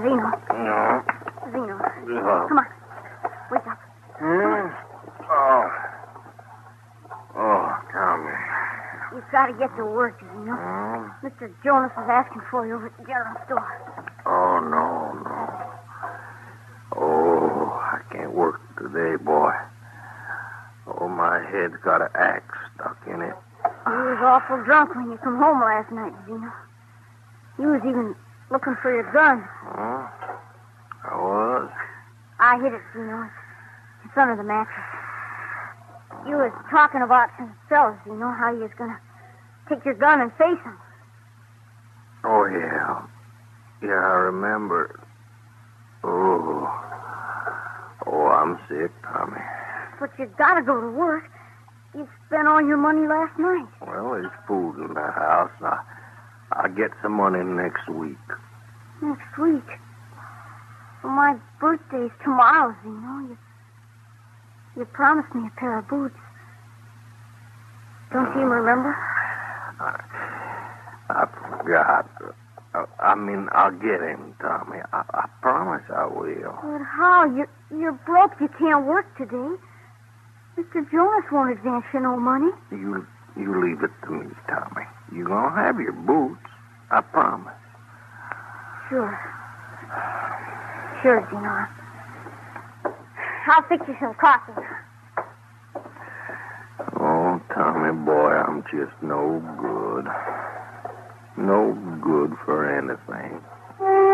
Zeno. No. Zeno. Yeah. Come on. Wake up. Oh. Oh, Tommy. You've got to get to work, Zeno. Mr. Jonas is asking for you over at the general store. Oh, no. Oh, I can't work today, boy. Oh, my head's got an axe stuck in it. You was awful drunk when you come home last night, Zeno. You was even looking for your gun. Huh? I was? I hid it, Zeno. It's under the mattress. You was talking about some fellas, Zeno, how you was going to take your gun and face them. Oh, yeah. Yeah, I remember. Oh, I'm sick, Tommy. But you got to go to work. You spent all your money last night. Well, there's food in the house. I'll get some money next week. Next week? Well, my birthday's tomorrow, Zeno. You promised me a pair of boots. Don't you remember? I forgot. I'll get him, Tommy. I promise I will. But how? You're broke. You can't work today. Mr. Jonas won't advance you no money. You leave it to me, Tommy. You're going to have your boots. I promise. Sure, Zeno. I'll fix you some coffee. Oh, Tommy, boy, I'm just no good. No good for anything.